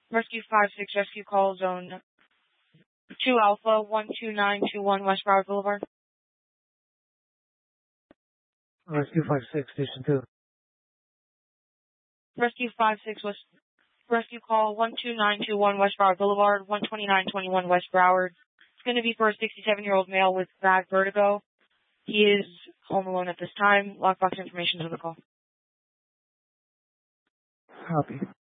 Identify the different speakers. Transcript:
Speaker 1: Rescue 5-6, rescue call zone 2 Alpha 12921 West Broward Boulevard.
Speaker 2: Rescue 5-6, Station 2.
Speaker 1: Rescue 5-6 was rescue call 12921 West Broward Boulevard, 12921 West Broward. It's going to be for a 67-year-old male with bad vertigo. He is home alone at this time. Lockbox information is on the call.
Speaker 2: Copy.